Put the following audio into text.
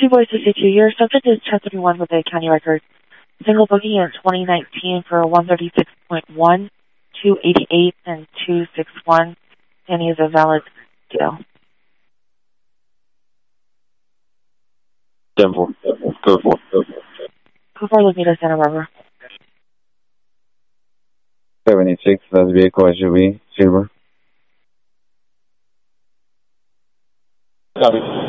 Two Voices CQ. Your subject is 1031 with a county record. Single booking in 2019 for 136.1, 288, and 261. Any is a valid deal. 10-4. Code 4. Code 4, Laguna, Santa Barbara. 786, that's vehicle SUV, silver. Copy.